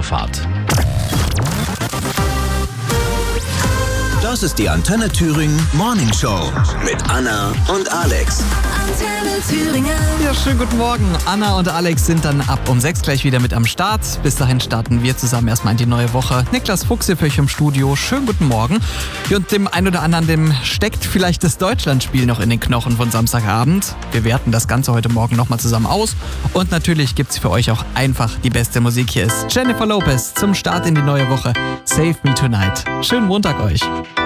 Autofahrt. Das ist die Antenne Thüringen Morning Show mit Anna und Alex. Antenne Thüringen. Ja, schönen guten Morgen. Anna und Alex sind dann ab um 6 gleich wieder mit am Start. Bis dahin starten wir zusammen erstmal in die neue Woche. Niklas Fuchs hier für euch im Studio. Schönen guten Morgen. Und dem einen oder anderen, dem steckt vielleicht das Deutschlandspiel noch in den Knochen von Samstagabend. Wir werten das Ganze heute Morgen nochmal zusammen aus. Und natürlich gibt's für euch auch einfach die beste Musik. Hier ist Jennifer Lopez zum Start in die neue Woche. Save Me Tonight. Schönen Montag euch.